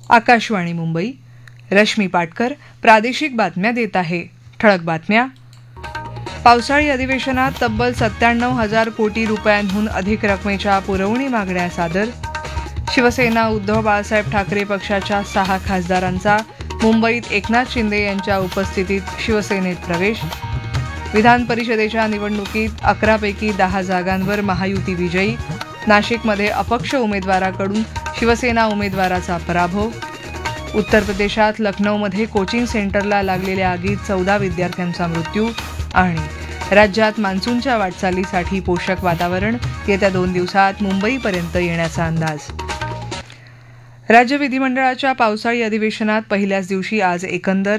आकाशवाणी मुंबई. रश्मी पाटकर प्रादेशिक बातम्या देत आहे. ठळक बातम्या. पावसाळी अधिवेशनात तब्बल 97,000 कोटी रुपयांहून अधिक रकमेच्या पुरवणी मागण्या सादर. शिवसेना उद्धव बाळासाहेब ठाकरे पक्षाच्या 6 खासदारांचा मुंबईत एकनाथ शिंदे यांच्या उपस्थितीत शिवसेनेत प्रवेश. विधान परिषदेच्या निवडणुकीत 11 पैकी 10 जागांवर महायुती विजयी. नाशिकमध्ये अपक्ष उमेदवाराकडून शिवसेना उमेदवाराचा पराभव. उत्तर प्रदेशात लखनौमध्ये कोचिंग सेंटरला लागलेल्या आगीत 14 विद्यार्थ्यांचा मृत्यू. आणि राज्यात मान्सूनच्या वाटचालीसाठी पोषक वातावरण, येत्या 2 दिवसात मुंबईपर्यंत येण्याचा अंदाज. राज्य विधिमंडळाच्या पावसाळी अधिवेशनात पहिल्याच दिवशी आज एकंदर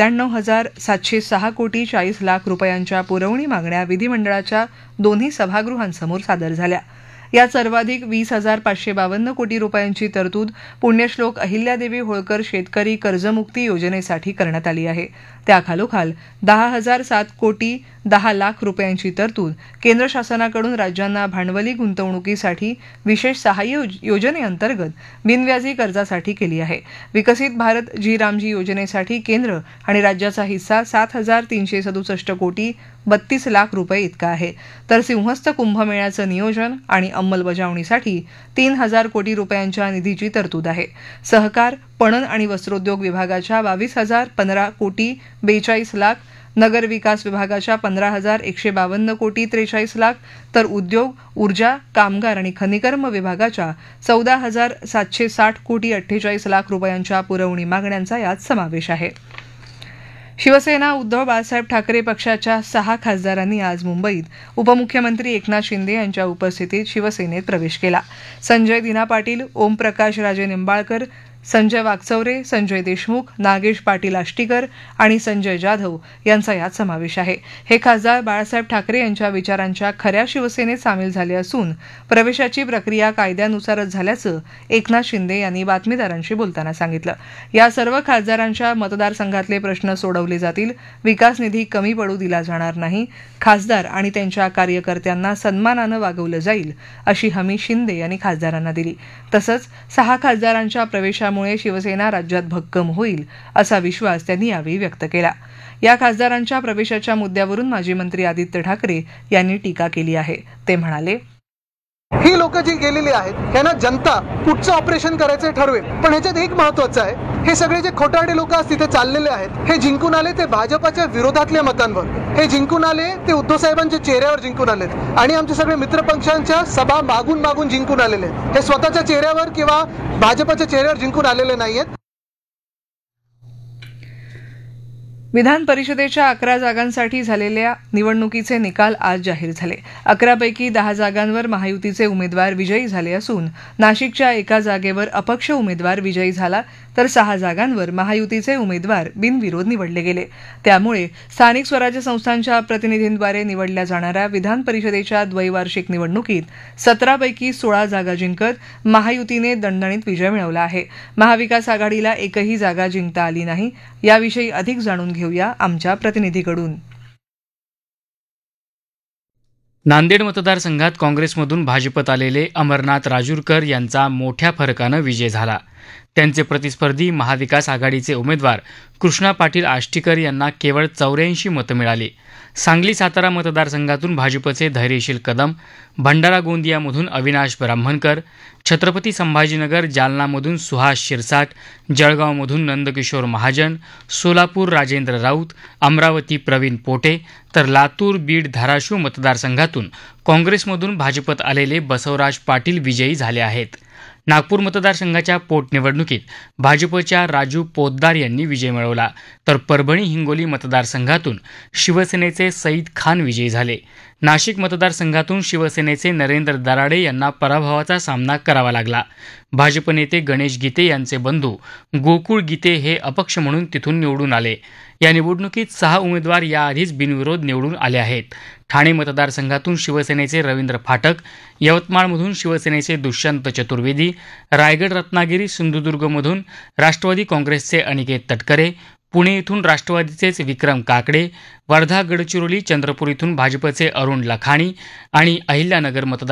97,706 कोटी 40 लाख रुपयांच्या पुरवणी मागण्या विधिमंडळाच्या दोन्ही सभागृहांसमोर सादर झाल्या. यात सर्वाधिक 20,552 कोटी रुपयांची तरतूद पुण्यश्लोक अहिल्यादेवी होळकर शेतकरी कर्जमुक्ती योजनेसाठी करण्यात आली आहे. त्याखालोखाल 10,007 कोटी 10 लाख रुपयांची तरतूद केंद्र शासनाकडून राज्यांना भांडवली गुंतवणुकीसाठी विशेष सहाय्य योजनेअंतर्गत बिनव्याजी कर्जासाठी केली आहे. विकसित भारत जी रामजी योजनेसाठी केंद्र आणि राज्याचा हिस्सा 7,367 कोटी 32 लाख रुपये इतका आहे. तर सिंहस्थ कुंभमेळ्याचं नियोजन आणि अंमलबजावणीसाठी 3,000 कोटी रुपयांच्या निधीची तरतूद आहे. सहकार, पणन आणि वस्त्रोद्योग विभागाच्या 22,015 कोटी 42 लाख, नगर विकास विभागाच्या 15,152 कोटी 43 लाख, तर उद्योग, ऊर्जा, कामगार आणि खनिकर्म विभागाच्या 14,760 कोटी 48 लाख रुपयांच्या पुरवणी मागण्यांचा यात समावेश आहे. शिवसेना उद्धव बाळासाहेब ठाकरे पक्षाच्या 6 खासदारांनी आज मुंबईत उपमुख्यमंत्री एकनाथ शिंदे यांच्या उपस्थितीत शिवसेनेत प्रवेश केला. संजय दिना पाटील, ओमप्रकाश राजे निंबाळकर, संजय वाकचौरे, संजय देशमुख, नागेश पाटील आष्टीकर आणि संजय जाधव यांचा यात समावेश आहे. हे खासदार बाळासाहेब ठाकरे यांच्या विचारांच्या खऱ्या शिवसेनेत सामील झाले असून प्रवेशाची प्रक्रिया कायद्यानुसारच झाल्याचं एकनाथ शिंदे यांनी बातमीदारांशी बोलताना सांगितलं. या सर्व खासदारांच्या मतदारसंघातले प्रश्न सोडवले जातील. विकास निधी कमी पडू दिला जाणार नाही. खासदार आणि त्यांच्या कार्यकर्त्यांना सन्मानानं वागवलं जाईल, अशी हमी शिंदे यांनी खासदारांना दिली. तसंच 6 खासदारांच्या प्रवेशामुळे शिवसेना राज्यात भक्कम होईल, असा विश्वास त्यांनी यावेळी व्यक्त केला. या खासदारांच्या प्रवेशाच्या मुद्द्यावरून माजी मंत्री आदित्य ठाकरे यांनी टीका केली आहे. ते म्हणाले, ही लोक जी गेलेली आहेत त्यांना जनता कुठचं ऑपरेशन करायचं ठरवेल. पण ह्याच्यात एक महत्वाचं आहे, हे सगळे जे खोटारडे लोक आज तिथे चाललेले आहेत, हे जिंकून आले ते भाजपाच्या विरोधातल्या मतांवर. हे जिंकून आले ते उद्धव साहेबांच्या चेहऱ्यावर जिंकून आलेत आणि आमचे सगळे मित्रपक्षांच्या सभा मागून मागून जिंकून आलेले आहेत. हे स्वतःच्या चेहऱ्यावर किंवा भाजपाच्या चेहऱ्यावर जिंकून आलेले नाहीयेत. विधान परिषदेच्या 11 जागांसाठी झालेल्या निवडणुकीचे निकाल आज जाहीर झाले. 11 पैकी 10 जागांवर महायुतीचे उमेदवार विजयी झाले असून नाशिकच्या 1 जागेवर अपक्ष उमेदवार विजयी झाला, तर 6 जागांवर महायुतीचे उमेदवार बिनविरोध निवडले गेले. त्यामुळे स्थानिक स्वराज्य संस्थांच्या प्रतिनिधींद्वारे निवडल्या जाणाऱ्या विधान परिषदेच्या द्वैवार्षिक निवडणुकीत 17 पैकी 16 जागा जिंकत महायुतीने दणदणीत विजय मिळवला आहे. महाविकास आघाडीला एकही जागा जिंकता आली नाही. याविषयी अधिक जाणून घेऊया आमच्या प्रतिनिधीकडून. नांदेड मतदारसंघात काँग्रेसमधून भाजपत आलेले अमरनाथ राजूरकर यांचा मोठ्या फरकानं विजय झाला. त्यांचे प्रतिस्पर्धी महाविकास आघाडीचे उमेदवार कृष्णा पाटील आष्टीकर यांना केवळ 84 मतं मिळाली. सांगली सातारा मतदारसंघातून भाजपचे धैर्यशील कदम, भंडारा गोंदियामधून अविनाश ब्राह्मणकर, छत्रपती संभाजीनगर जालनामधून सुहास शिरसाट, जळगावमधून नंदकिशोर महाजन, सोलापूर राजेंद्र राऊत, अमरावती प्रवीण पोटे, तर लातूर, बीड, धाराशिव मतदारसंघातून काँग्रेसमधून भाजपत आलेले बसवराज पाटील विजयी झाले आहेत. नागपूर मतदारसंघाच्या पोटनिवडणुकीत भाजपच्या राजू पोद्दार यांनी विजय मिळवला, तर परभणी हिंगोली मतदारसंघातून शिवसेनेचे सईद खान विजयी झाले. नाशिक मतदारसंघातून शिवसेनेचे नरेंद्र दराडे यांना पराभवाचा सामना करावा लागला. भाजप नेते गणेश गीते यांचे बंधू गोकुळ गीते हे अपक्ष म्हणून तिथून निवडून आले. या निवडणुकीत 6 उमेदवार याआधीच बिनविरोध निवडून आले आहेत. ठाणे मतदारसंघातून शिवसेनेचे रवींद्र फाटक, यवतमाळमधून शिवसेनेचे दुष्यंत चतुर्वेदी, रायगड रत्नागिरी सिंधुदुर्गमधून राष्ट्रवादी काँग्रेसचे अनिकेत तटकरे, पुणे इथून राष्ट्रवादीचेच विक्रम काकडे, वर्धा गडचिरोली चंद्रपूर इथून भाजपचे अरुण लखाणी आणि अहिल्यानगर मतदार